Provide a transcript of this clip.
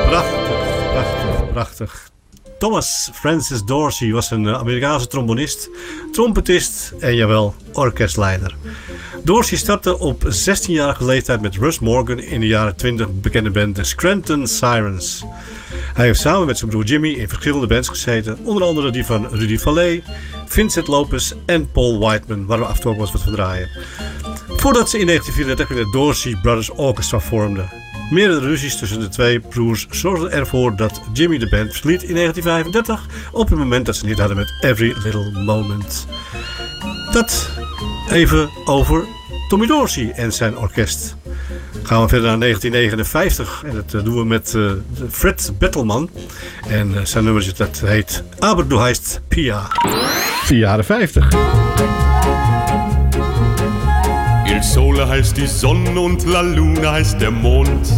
Prachtig. Thomas Francis Dorsey was een Amerikaanse trombonist, trompetist en jawel, orkestleider. Dorsey startte op 16-jarige leeftijd met Russ Morgan in de jaren 20 bekende band de Scranton Sirens. Hij heeft samen met zijn broer Jimmy in verschillende bands gezeten, onder andere die van Rudy Vallee, Vincent Lopez en Paul Whiteman, waar we af en toe ook wat van draaien. Voordat ze in 1934 weer de Dorsey Brothers Orchestra vormden. Meerdere ruzies tussen de twee broers zorgden ervoor dat Jimmy de band verliet in 1935 op het moment dat ze niet hadden met Every Little Moment. Dat even over Tommy Dorsey en zijn orkest. Gaan we verder naar 1959 en dat doen we met Fred Bettelman. En zijn nummer dat heet Aber du heißt Pia. 4 jaren 50. Il Sole heißt die Sonne und La Luna heißt der Mond.